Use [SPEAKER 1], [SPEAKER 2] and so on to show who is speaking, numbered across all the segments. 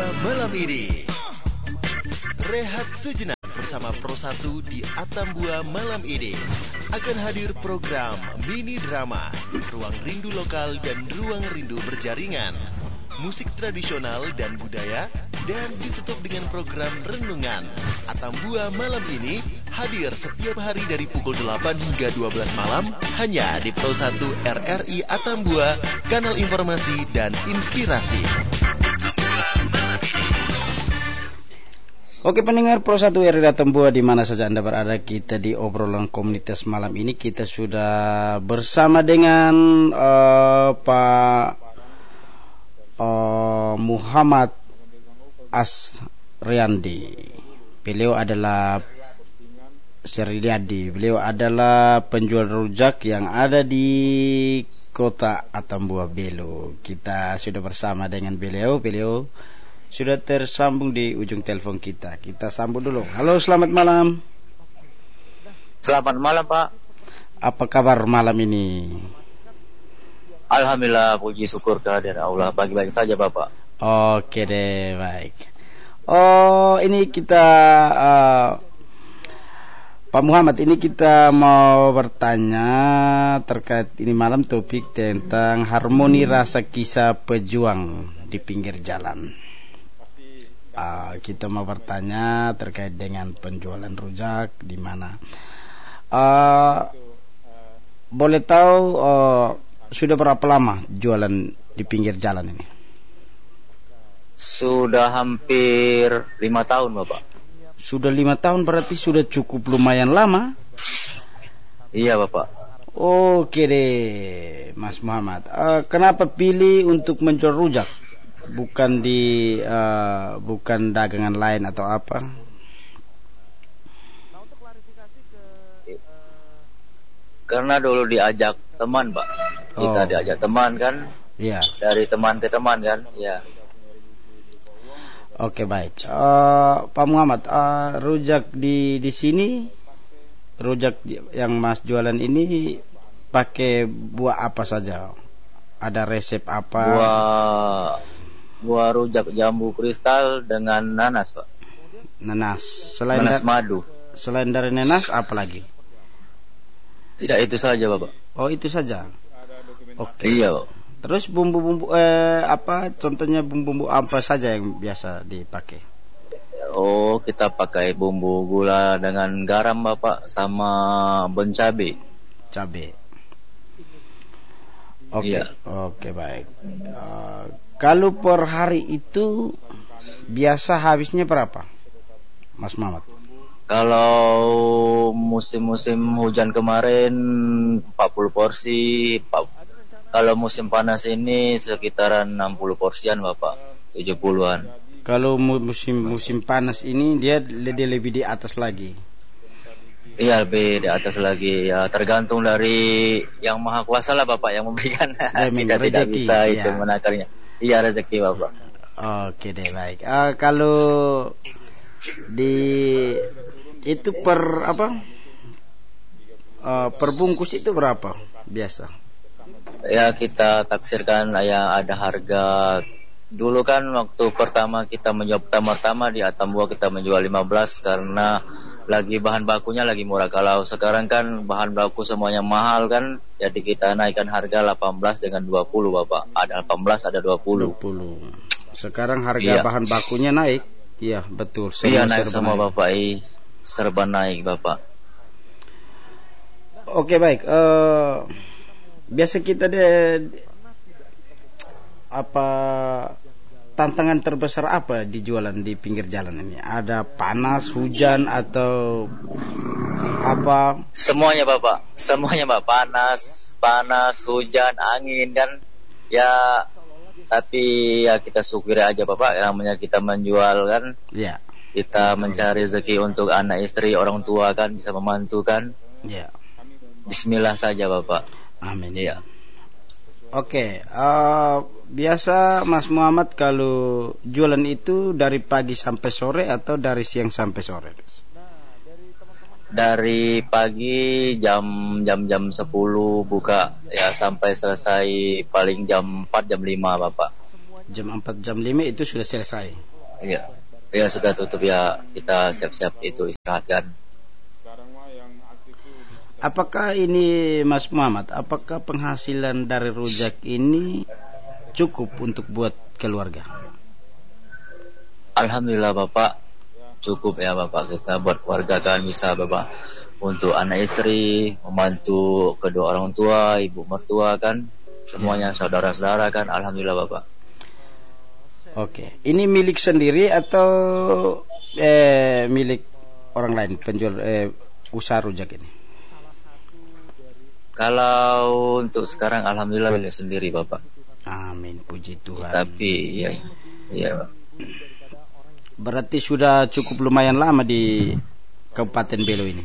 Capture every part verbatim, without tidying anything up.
[SPEAKER 1] malam ini. Rehat sejenak bersama Pro satu di Atambua malam ini. Akan hadir program mini drama, ruang rindu lokal dan ruang rindu berjaringan, musik tradisional dan budaya, dan ditutup dengan program renungan. Atambua malam ini hadir setiap hari dari pukul delapan hingga dua belas malam hanya di Pro satu R R I Atambua, kanal informasi dan inspirasi.
[SPEAKER 2] Oke pendengar Pro satu R R I Atambua di mana saja Anda berada, kita di obrolan komunitas malam ini kita sudah bersama dengan uh, Pak uh, Muhammad Asriandi. Beliau adalah Syariadi. Beliau adalah penjual rujak yang ada di kota Atambua Belo. Kita sudah bersama dengan beliau. Beliau sudah tersambung di ujung telepon kita. Kita sambung dulu. Halo, selamat malam.
[SPEAKER 3] Selamat malam, Pak.
[SPEAKER 2] Apa kabar malam ini?
[SPEAKER 3] Alhamdulillah, puji syukur kehadiran Allah. Baik-baik saja, Bapak.
[SPEAKER 2] Oke deh, baik. Oh, ini kita uh, Pak Muhammad, ini kita mau bertanya terkait ini malam topik tentang harmoni rasa kisah pejuang di pinggir jalan. Uh, kita mau bertanya terkait dengan penjualan rujak di mana. Uh, boleh tahu uh, sudah berapa lama jualan di pinggir jalan ini?
[SPEAKER 3] Sudah hampir lima tahun, Bapak.
[SPEAKER 2] Sudah lima tahun berarti sudah cukup lumayan lama.
[SPEAKER 3] Iya, Bapak.
[SPEAKER 2] Oke deh, Mas Muhammad. Uh, kenapa pilih untuk menjual rujak? Bukan di uh, bukan dagangan lain atau apa?
[SPEAKER 3] Karena dulu diajak teman, Pak. Kita
[SPEAKER 2] Oh.
[SPEAKER 3] diajak teman kan?
[SPEAKER 2] Iya.
[SPEAKER 3] Dari teman ke teman kan? Ya.
[SPEAKER 2] Oke baik. Uh, Pak Muhammad, uh, rujak di di sini, rujak yang Mas jualan ini pakai buah apa saja? Ada resep apa?
[SPEAKER 3] Buah buah rujak jambu kristal dengan nanas, Pak.
[SPEAKER 2] Nanas. Selain
[SPEAKER 3] Nanas
[SPEAKER 2] da-
[SPEAKER 3] madu.
[SPEAKER 2] Selain dari nanas apa lagi?
[SPEAKER 3] Tidak itu saja, Bapak.
[SPEAKER 2] Oh itu saja. Oke.
[SPEAKER 3] Iya, Pak.
[SPEAKER 2] Terus bumbu-bumbu eh, apa? Contohnya bumbu-bumbu apa saja yang biasa dipakai?
[SPEAKER 3] Oh, kita pakai bumbu gula dengan garam, Bapak, sama bon cabe.
[SPEAKER 2] Cabai. Oke.
[SPEAKER 3] Iya.
[SPEAKER 2] Oke baik. Uh, kalau per hari itu biasa habisnya berapa, Mas Muhammad?
[SPEAKER 3] Kalau musim-musim hujan kemarin empat puluh porsi, Pak. Kalau musim panas ini sekitaran enam puluh porsian, Bapak. tujuh puluhan.
[SPEAKER 2] Kalau mu- musim musim panas ini dia lebih lebih di atas lagi.
[SPEAKER 3] Iya, lebih di atas lagi. Ya, tergantung dari yang maha kuasa lah, Bapak, yang memberikan.
[SPEAKER 2] Ya,
[SPEAKER 3] Kita tidak
[SPEAKER 2] rezeki,
[SPEAKER 3] bisa itu
[SPEAKER 2] ya.
[SPEAKER 3] menakarnya. Iya, rezeki, Bapak.
[SPEAKER 2] Oke deh baik. Uh, kalau di itu per apa? Uh, per bungkus itu berapa biasa?
[SPEAKER 3] Ya, kita taksirkan ya ada harga. Dulu kan waktu pertama kita menjual pertama-tama di Atambua kita menjual lima belas karena lagi bahan bakunya lagi murah. Kalau sekarang kan bahan baku semuanya mahal kan, jadi kita naikkan harga delapan belas dengan dua puluh, Bapak. Ada delapan belas, ada dua puluh.
[SPEAKER 2] dua puluh. Sekarang harga
[SPEAKER 3] Iya.
[SPEAKER 2] bahan bakunya naik. Iya, betul.
[SPEAKER 3] Iya, naik
[SPEAKER 2] serba
[SPEAKER 3] semua, Bapak. Iya, serba naik, Bapak.
[SPEAKER 2] Oke, baik. Eh, biasa kita deh apa tantangan terbesar apa di jualan di pinggir jalan ini? Ada panas, hujan atau apa?
[SPEAKER 3] Semuanya, Bapak. Semuanya, Pak. Panas, panas, hujan, angin kan. Ya, tapi ya kita syukuri aja, Bapak. Yang namanya kita menjual kan.
[SPEAKER 2] Ya.
[SPEAKER 3] Kita mencari rezeki untuk anak istri, orang tua kan, bisa membantu kan.
[SPEAKER 2] Ya.
[SPEAKER 3] Bismillah saja, Bapak.
[SPEAKER 2] Amin.
[SPEAKER 3] Iya.
[SPEAKER 2] Oke, eh, biasa Mas Muhammad kalau jualan itu dari pagi sampai sore atau dari siang sampai sore?
[SPEAKER 3] Dari pagi jam jam jam sepuluh buka ya sampai selesai paling jam empat jam lima, Bapak.
[SPEAKER 2] Jam empat, jam lima itu sudah selesai.
[SPEAKER 3] Iya. Ya sudah tutup ya, kita siap-siap itu istirahat kan.
[SPEAKER 2] Apakah ini Mas Muhammad, apakah penghasilan dari rujak ini cukup untuk buat keluarga?
[SPEAKER 3] Alhamdulillah Bapak, cukup ya Bapak, kita buat keluarga kan bisa Bapak, untuk anak istri, membantu kedua orang tua, ibu mertua kan, semuanya saudara-saudara kan, alhamdulillah Bapak.
[SPEAKER 2] Oke, ini milik sendiri atau eh, milik orang lain penjual eh, usaha rujak ini?
[SPEAKER 3] Kalau untuk sekarang alhamdulillah milik sendiri Bapak.
[SPEAKER 2] Amin, puji Tuhan.
[SPEAKER 3] Tapi ya, ya Pak.
[SPEAKER 2] Berarti sudah cukup lumayan lama di Kabupaten Belo ini.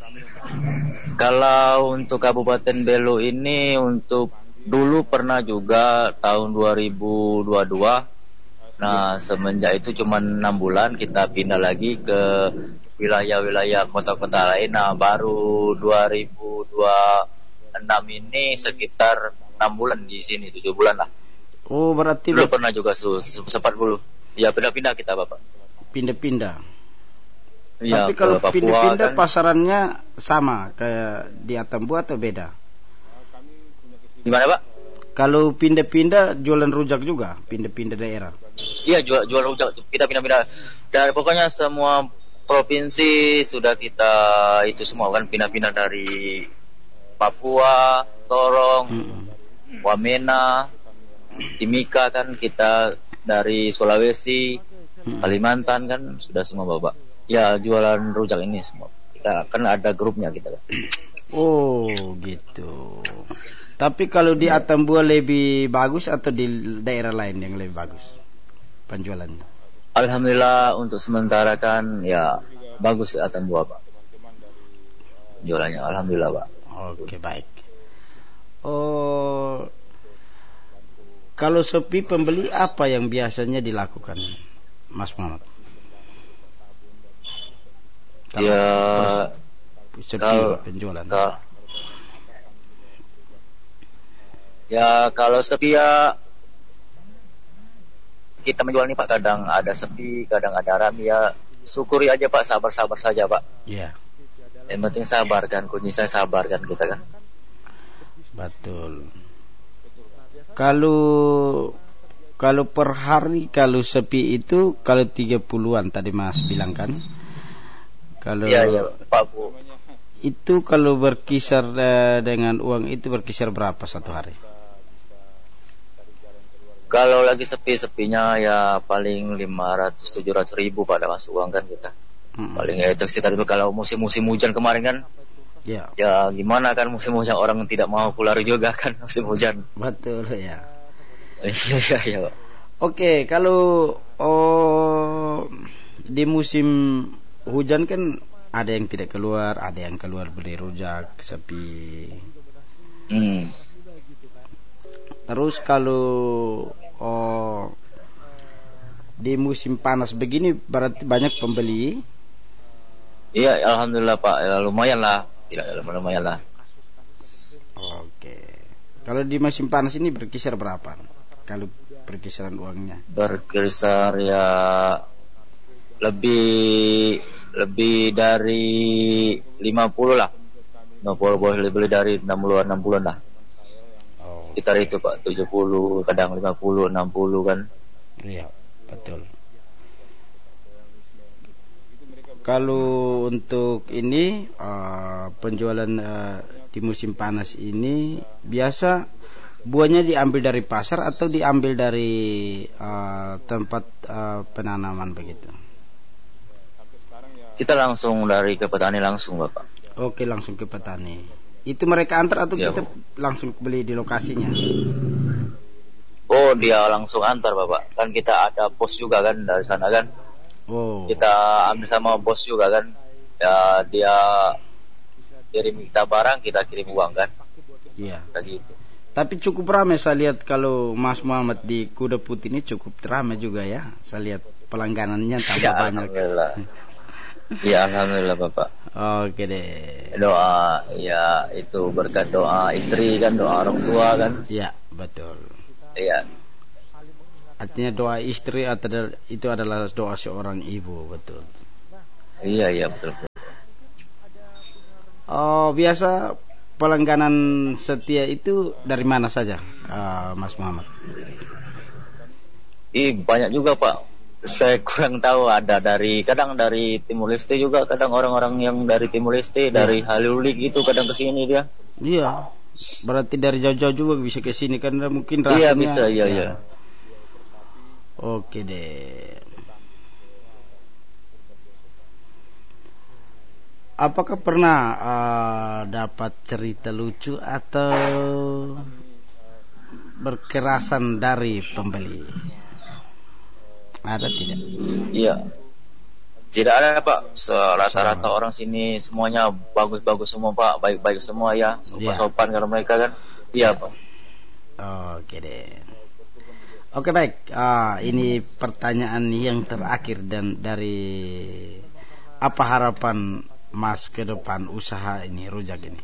[SPEAKER 3] Kalau untuk Kabupaten Belo ini, untuk dulu pernah juga tahun dua ribu dua puluh dua. Nah semenjak itu cuma enam bulan, kita pindah lagi ke wilayah-wilayah kota-kota lain. Nah baru dua ribu dua puluh enam ini sekitar enam bulan di sini, tujuh bulan lah.
[SPEAKER 2] Oh berarti
[SPEAKER 3] dulu pernah juga su- su- sempat dulu. Ya pindah-pindah kita Bapak.
[SPEAKER 2] Pindah-pindah.
[SPEAKER 3] Ya,
[SPEAKER 2] tapi kalau
[SPEAKER 3] Papua,
[SPEAKER 2] pindah-pindah
[SPEAKER 3] kan,
[SPEAKER 2] pasarannya sama kayak di Atambu atau beda?
[SPEAKER 3] Gimana Pak?
[SPEAKER 2] Kalau pindah-pindah jualan rujak juga, pindah-pindah daerah.
[SPEAKER 3] Iya jual jual rujak, kita pindah-pindah. Dan pokoknya semua provinsi sudah kita itu semua kan, pindah-pindah dari Papua, Sorong, hmm. Wamena, Timika kan, kita dari Sulawesi, hmm. Kalimantan kan sudah semua Bapak. Ya jualan rujak ini semua. Kita kan ada grupnya kita kan.
[SPEAKER 2] Oh gitu. Tapi kalau di Atambua lebih bagus atau di daerah lain yang lebih bagus penjualannya?
[SPEAKER 3] Alhamdulillah untuk sementara kan ya bagus di Atambua Pak. Jualannya alhamdulillah Pak.
[SPEAKER 2] Oke baik. Oh, kalau sepi pembeli apa yang biasanya dilakukan, Mas Muhammad? Kalau
[SPEAKER 3] ya
[SPEAKER 2] sepi
[SPEAKER 3] kalau,
[SPEAKER 2] penjualan.
[SPEAKER 3] Kalau, ya kalau sepi ya kita menjual nih Pak, kadang ada sepi, kadang ada ramai ya. Syukuri aja Pak, sabar-sabar saja Pak.
[SPEAKER 2] Iya.
[SPEAKER 3] Yang penting sabar kan, kunci saya sabar kan kita kan.
[SPEAKER 2] Betul. Kalau kalau per hari kalau sepi itu kalau tiga puluhan tadi Mas bilang kan. Kalau
[SPEAKER 3] ya, ya, Pak Bu.
[SPEAKER 2] Itu kalau berkisar eh, dengan uang itu berkisar berapa satu hari?
[SPEAKER 3] Kalau lagi sepi-sepinya ya paling lima ratus tujuh ratus ribu pada masuk uang kan kita. Hmm. Paling ya itu sekitar itu. Kalau musim-musim hujan kemarin kan, ya. ya gimana kan musim hujan, orang tidak mau keluar juga kan musim hujan.
[SPEAKER 2] Betul ya.
[SPEAKER 3] Iya ya.
[SPEAKER 2] Oke, kalau oh, di musim hujan kan ada yang tidak keluar, ada yang keluar beli rujak, sepi.
[SPEAKER 3] Hmm.
[SPEAKER 2] Terus kalau oh, di musim panas begini berarti banyak pembeli.
[SPEAKER 3] Iya, alhamdulillah Pak, ya, lumayan lah, tidak lumayan lah.
[SPEAKER 2] Oke. Kalau di musim panas ini berkisar berapa? Kalau perkisaran uangnya? Berkisar
[SPEAKER 3] ya lebih lebih dari lima puluh lah. lima puluh boleh lebih dari enam puluh enam puluh lah. Oh. Sekitar itu Pak, tujuh puluh, kadang lima puluh, enam puluh kan.
[SPEAKER 2] Iya, betul. Kalau untuk ini uh, penjualan uh, di musim panas ini biasa buahnya diambil dari pasar atau diambil dari uh, tempat uh, penanaman begitu?
[SPEAKER 3] Kita langsung dari ke petani langsung Bapak.
[SPEAKER 2] Oke, langsung ke petani. Itu mereka antar atau ya, kita langsung beli di lokasinya?
[SPEAKER 3] Oh, dia langsung antar Bapak. Kan kita ada pos juga kan dari sana kan. Oh. Kita ambil sama bos juga kan. Ya dia kirim kita barang, kita kirim uang kan.
[SPEAKER 2] Iya.
[SPEAKER 3] Kayak gitu.
[SPEAKER 2] Tapi cukup ramai saya lihat kalau Mas Muhammad di Kuda Putih ini cukup ramai juga ya. Saya lihat pelangganannya tambah ya, banyak.
[SPEAKER 3] Alhamdulillah. Ya alhamdulillah Bapak.
[SPEAKER 2] Oke deh.
[SPEAKER 3] Doa ya itu berkat doa istri kan, doa orang tua kan.
[SPEAKER 2] Iya betul.
[SPEAKER 3] Iya.
[SPEAKER 2] Artinya doa istri atau itu adalah doa seorang ibu, betul.
[SPEAKER 3] Iya, iya, betul. betul.
[SPEAKER 2] Oh, biasa pelangganan setia itu dari mana saja, uh, Mas Muhammad?
[SPEAKER 3] Ih, banyak juga Pak. Saya kurang tahu, ada dari kadang dari Timur Leste juga, kadang orang-orang yang dari Timur Leste,
[SPEAKER 2] ya.
[SPEAKER 3] Dari Haliulik gitu kadang kesini dia.
[SPEAKER 2] Iya. Berarti dari jauh-jauh juga bisa ke sini karena mungkin rasanya.
[SPEAKER 3] Iya bisa, iya,
[SPEAKER 2] ya.
[SPEAKER 3] iya.
[SPEAKER 2] Oke deh. Apakah pernah uh, dapat cerita lucu atau berkerasan dari pembeli? Ada tidak?
[SPEAKER 3] Iya. Tidak ada Pak. Rata-rata orang sini semuanya bagus-bagus semua Pak, baik-baik semua ya, sopan-sopan kalau mereka kan. Iya Pak.
[SPEAKER 2] Oke deh. Oke baik. Ah, ini pertanyaan yang terakhir dan dari apa harapan Mas ke depan usaha ini, rujak ini?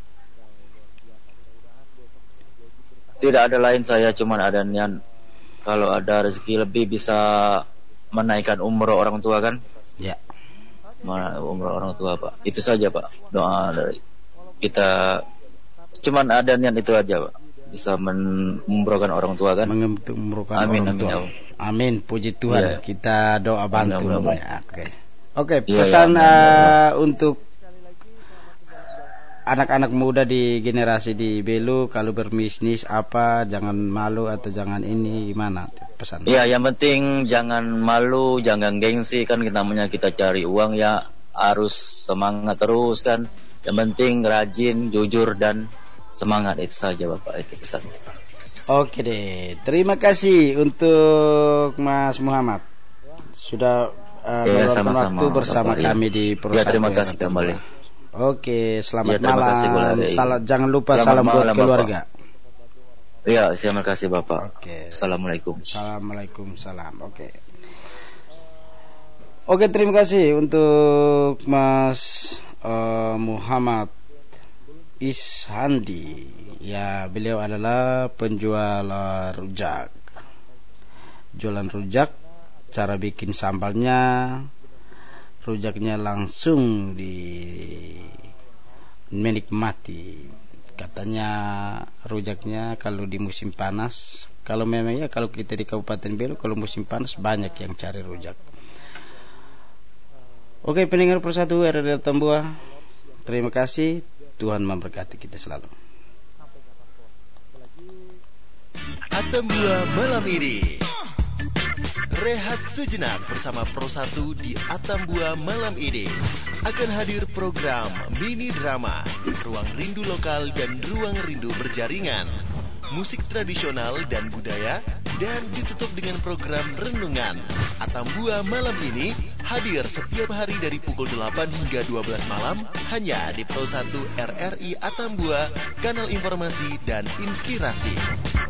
[SPEAKER 3] Tidak ada lain, saya cuma ada niat kalau ada rezeki lebih bisa menaikkan umroh orang tua kan?
[SPEAKER 2] Ya.
[SPEAKER 3] Mana umroh orang tua Pak? Itu saja Pak. Doa dari kita, cuma ada niat itu aja Pak. Bisa mengumrohkan orang tua kan?
[SPEAKER 2] Mengumrohkan
[SPEAKER 3] amin,
[SPEAKER 2] orang
[SPEAKER 3] amin,
[SPEAKER 2] tua.
[SPEAKER 3] amin.
[SPEAKER 2] Amin, puji Tuhan. Ya. Kita doa bantu.
[SPEAKER 3] Amin, amin, amin.
[SPEAKER 2] Ya, oke. Oke,
[SPEAKER 3] ya,
[SPEAKER 2] pesan
[SPEAKER 3] ya, amin,
[SPEAKER 2] uh, untuk anak-anak muda di generasi di Belu, kalau berbisnis apa, jangan malu atau jangan ini, gimana pesan?
[SPEAKER 3] Iya, yang penting jangan malu, jangan gengsi kan, namanya kita cari uang ya harus semangat terus kan. Yang penting rajin, jujur dan semangat, itu saja Bapak, itu pesan.
[SPEAKER 2] Oke deh, terima kasih untuk Mas Muhammad sudah uh,
[SPEAKER 3] ya,
[SPEAKER 2] meluangkan
[SPEAKER 3] sama-sama,
[SPEAKER 2] waktu bersama
[SPEAKER 3] Bapak,
[SPEAKER 2] kami
[SPEAKER 3] ya.
[SPEAKER 2] di Perusahaan.
[SPEAKER 3] Ya, terima kasih kembali.
[SPEAKER 2] Oke, selamat
[SPEAKER 3] ya,
[SPEAKER 2] malam.
[SPEAKER 3] Kasih,
[SPEAKER 2] Salam, jangan lupa
[SPEAKER 3] selamat
[SPEAKER 2] salam
[SPEAKER 3] malam,
[SPEAKER 2] buat keluarga.
[SPEAKER 3] Iya, terima kasih Bapak.
[SPEAKER 2] Oke.
[SPEAKER 3] Assalamualaikum.
[SPEAKER 2] Assalamualaikum, salam. Oke. Oke, terima kasih untuk Mas uh, Muhammad Ishandi. Ya, beliau adalah penjual uh, rujak. Jualan rujak, cara bikin sambalnya, rujaknya langsung di menikmati. Katanya rujaknya kalau di musim panas, kalau memang ya kalau kita di Kabupaten Belu kalau musim panas banyak yang cari rujak. Oke, pendengar Persatu R R Atambua, terima kasih. Tuhan memberkati kita selalu.
[SPEAKER 1] Atambua malam ini. Rehat sejenak bersama Pro satu di Atambua malam ini. Akan hadir program mini drama, ruang rindu lokal dan ruang rindu berjaringan, musik tradisional dan budaya, dan ditutup dengan program renungan. Atambua malam ini hadir setiap hari dari pukul delapan hingga dua belas malam hanya di Pro satu R R I Atambua, kanal informasi dan inspirasi.